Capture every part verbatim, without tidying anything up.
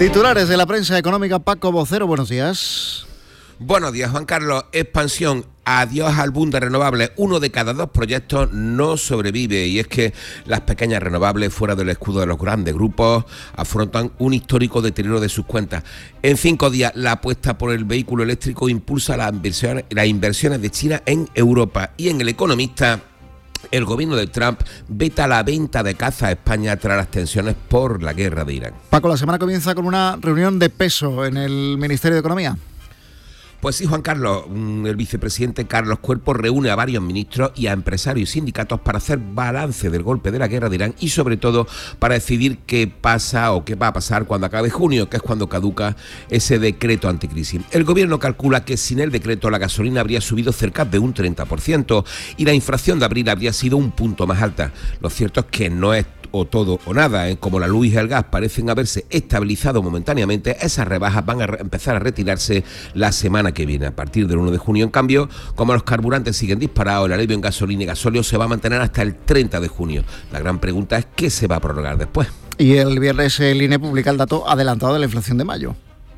Titulares de la prensa económica, Paco Vocero, buenos días. Buenos días, Juan Carlos. Expansión, adiós al boom de renovables. Uno de cada dos proyectos no sobrevive, y es que las pequeñas renovables, fuera del escudo de los grandes grupos, afrontan un histórico deterioro de sus cuentas. En cinco días, la apuesta por el vehículo eléctrico impulsa las inversiones, las inversiones de China en Europa. Y en El Economista, el gobierno de Trump veta la venta de caza a España tras las tensiones por la guerra de Irán. Paco, la semana comienza con una reunión de peso en el Ministerio de Economía. Pues sí, Juan Carlos, el vicepresidente Carlos Cuerpo reúne a varios ministros y a empresarios y sindicatos para hacer balance del golpe de la guerra de Irán y sobre todo para decidir qué pasa o qué va a pasar cuando acabe junio, que es cuando caduca ese decreto anticrisis. El gobierno calcula que sin el decreto la gasolina habría subido cerca de un treinta por ciento y la inflación de abril habría sido un punto más alta. Lo cierto es que no es o todo o nada, ¿eh? Como la luz y el gas parecen haberse estabilizado momentáneamente, esas rebajas van a re- empezar a retirarse la semana que viene. A partir del uno de junio, en cambio, como los carburantes siguen disparados, el alivio en gasolina y gasóleo se va a mantener hasta el treinta de junio. La gran pregunta es ¿qué se va a prorrogar después? Y el viernes el I N E publica el dato adelantado de la inflación de mayo.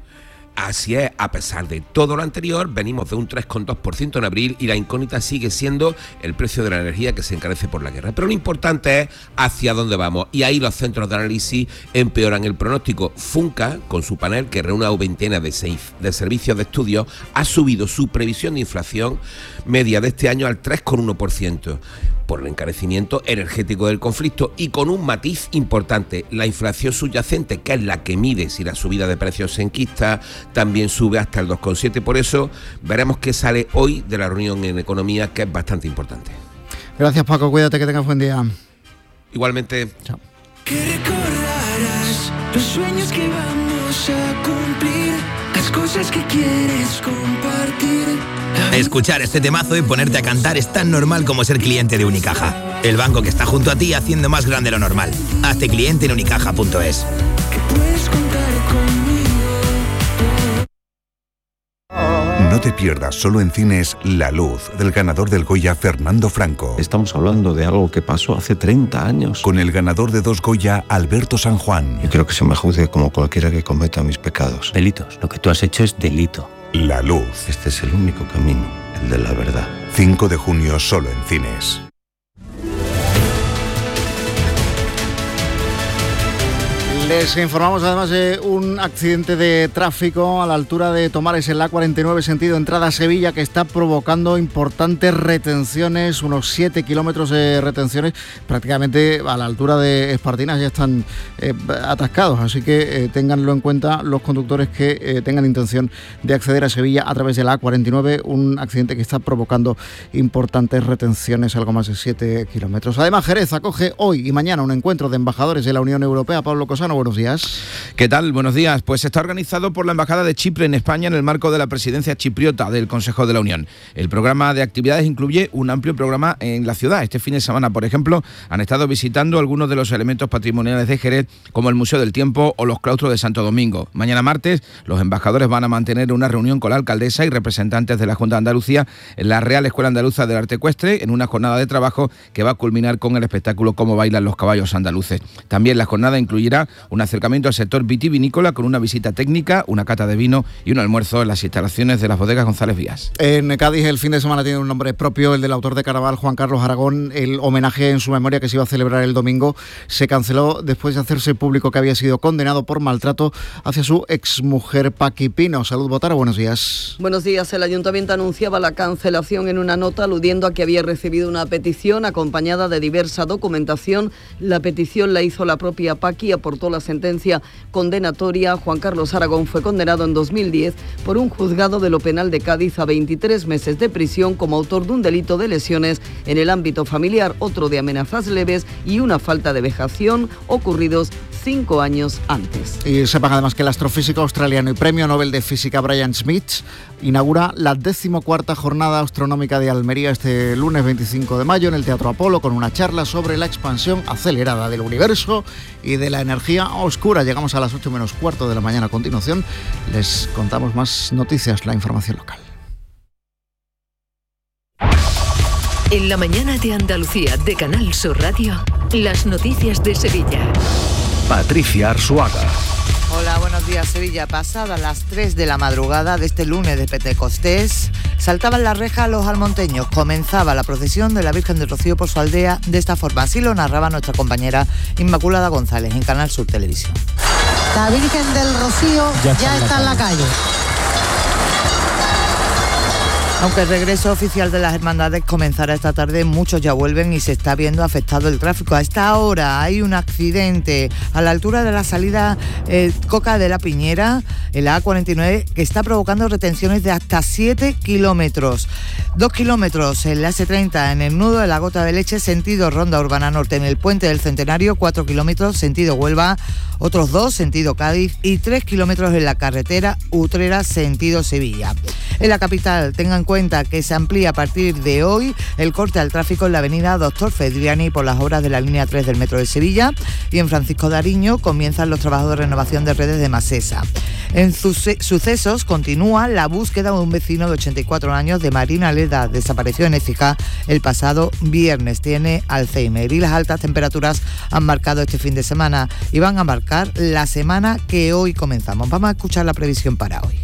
Así es, a pesar de todo lo anterior, venimos de un tres coma dos por ciento en abril y la incógnita sigue siendo el precio de la energía, que se encarece por la guerra. Pero lo importante es hacia dónde vamos, y ahí los centros de análisis empeoran el pronóstico. Funca, con su panel que reúne a una veintena de, seis, de servicios de estudio, ha subido su previsión de inflación media de este año al tres coma uno por ciento. Por el encarecimiento energético del conflicto y con un matiz importante, la inflación subyacente, que es la que mide si la subida de precios se enquista, también sube hasta el dos coma siete. Por eso veremos qué sale hoy de la reunión en economía, que es bastante importante. Gracias, Paco, cuídate, que tengas buen día. Igualmente. Chao. Que recordarás los sueños que vamos a cumplir, las cosas que quieres compartir. Escuchar este temazo y ponerte a cantar es tan normal como ser cliente de Unicaja, el banco que está junto a ti haciendo más grande lo normal. Hazte cliente en unicaja punto es. Que puedes contar conmigo. No te pierdas solo en cines La Luz, del ganador del Goya Fernando Franco. Estamos hablando de algo que pasó hace treinta años. Con el ganador de dos Goya, Alberto San Juan. Yo creo que se me juzgue como cualquiera que cometa mis pecados. Delitos. Lo que tú has hecho es delito. La Luz. Este es el único camino, el de la verdad. cinco de junio solo en cines. Les informamos además de un accidente de tráfico a la altura de Tomares en la A cuarenta y nueve, sentido entrada a Sevilla, que está provocando importantes retenciones, unos siete kilómetros de retenciones, prácticamente a la altura de Espartinas ya están eh, atascados, así que eh, ténganlo en cuenta los conductores que eh, tengan intención de acceder a Sevilla a través de la A cuarenta y nueve, un accidente que está provocando importantes retenciones, algo más de siete kilómetros. Además, Jerez acoge hoy y mañana un encuentro de embajadores de la Unión Europea. Pablo Cosano, buenos días. ¿Qué tal? Buenos días. Pues está organizado por la Embajada de Chipre en España en el marco de la presidencia chipriota del Consejo de la Unión. El programa de actividades incluye un amplio programa en la ciudad. Este fin de semana, por ejemplo, han estado visitando algunos de los elementos patrimoniales de Jerez, como el Museo del Tiempo o los claustros de Santo Domingo. Mañana martes, los embajadores van a mantener una reunión con la alcaldesa y representantes de la Junta de Andalucía en la Real Escuela Andaluza del Arte Ecuestre, en una jornada de trabajo que va a culminar con el espectáculo Cómo bailan los caballos andaluces. También la jornada incluirá un acercamiento al sector vitivinícola con una visita técnica, una cata de vino y un almuerzo en las instalaciones de las bodegas González Vías. En Cádiz el fin de semana tiene un nombre propio, el del autor de Carnaval, Juan Carlos Aragón. El homenaje en su memoria, que se iba a celebrar el domingo, se canceló después de hacerse público que había sido condenado por maltrato hacia su exmujer Paqui Pino. Salud, Botaro, buenos días. Buenos días. El Ayuntamiento anunciaba la cancelación en una nota aludiendo a que había recibido una petición acompañada de diversa documentación. La petición la hizo la propia Paqui y aportó la sentencia condenatoria. Juan Carlos Aragón fue condenado en dos mil diez por un juzgado de lo penal de Cádiz a veintitrés meses de prisión como autor de un delito de lesiones en el ámbito familiar, otro de amenazas leves y una falta de vejación ocurridos cinco años antes. Y sepan además que el astrofísico australiano y premio Nobel de Física Brian Smith inaugura la decimocuarta jornada astronómica de Almería este lunes veinticinco de mayo en el Teatro Apolo, con una charla sobre la expansión acelerada del universo y de la energía oscura. Llegamos a las ocho menos cuarto de la mañana. A continuación les contamos más noticias, la información local. En la mañana de Andalucía de Canal Sur Radio, las noticias de Sevilla. Patricia Arzuaga. Hola, buenos días. Buenos días, Sevilla. Pasadas las tres de la madrugada de este lunes de Pentecostés, saltaban la reja los almonteños. Comenzaba la procesión de la Virgen del Rocío por su aldea de esta forma. Así lo narraba nuestra compañera Inmaculada González en Canal Sur Televisión. La Virgen del Rocío ya está, ya está en la calle. Aunque el regreso oficial de las hermandades comenzará esta tarde, muchos ya vuelven y se está viendo afectado el tráfico. A esta hora hay un accidente a la altura de la salida eh, Coca de la Piñera, en la A cuarenta y nueve, que está provocando retenciones de hasta siete kilómetros. Dos kilómetros en la ese treinta, en el nudo de la Gota de Leche, sentido Ronda Urbana Norte, en el Puente del Centenario, cuatro kilómetros, sentido Huelva, otros dos, sentido Cádiz, y tres kilómetros en la carretera Utrera, sentido Sevilla. En la capital, tengan en cuenta que se amplía a partir de hoy el corte al tráfico en la avenida Doctor Fedriani por las obras de la línea tres del Metro de Sevilla, y en Francisco de Ariño comienzan los trabajos de renovación de redes de Masesa. En sucesos continúa la búsqueda de un vecino de ochenta y cuatro años de Marina Leda, desapareció en Écija el pasado viernes, tiene Alzheimer, y las altas temperaturas han marcado este fin de semana y van a marcar la semana que hoy comenzamos. Vamos a escuchar la previsión para hoy.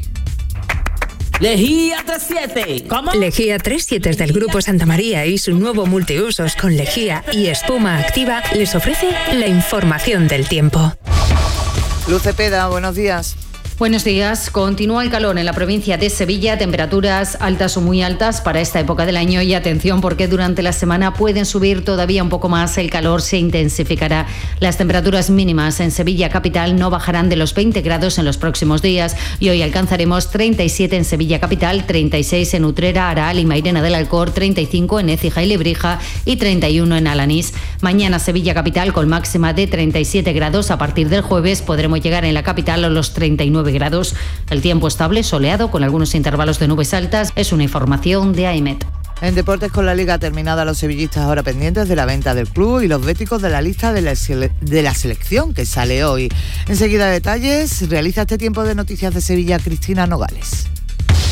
Lejía treinta y siete. ¿Cómo? Lejía treinta y siete es del Grupo Santa María y su nuevo multiusos con lejía y espuma activa les ofrece la información del tiempo. Luz Cepeda, buenos días. Buenos días. Continúa el calor en la provincia de Sevilla, temperaturas altas o muy altas para esta época del año, y atención porque durante la semana pueden subir todavía un poco más, el calor se intensificará. Las temperaturas mínimas en Sevilla capital no bajarán de los veinte grados en los próximos días y hoy alcanzaremos treinta y siete en Sevilla capital, treinta y seis en Utrera, Aral y Mairena del Alcor, treinta y cinco en Écija y Lebrija y treinta y uno en Alanís. Mañana Sevilla capital con máxima de treinta y siete grados. A partir del jueves podremos llegar en la capital a los treinta y nueve grados. El tiempo estable, soleado, con algunos intervalos de nubes altas. Es una información de AEMET. En deportes, con la liga terminada, los sevillistas ahora pendientes de la venta del club y los béticos de la lista de la, sele- de la selección que sale hoy. Enseguida detalles, realiza este tiempo de noticias de Sevilla Cristina Nogales.